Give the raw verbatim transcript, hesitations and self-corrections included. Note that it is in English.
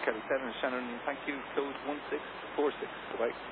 Kelly seven, Shannon, thank you, code one six four six. Bye-bye.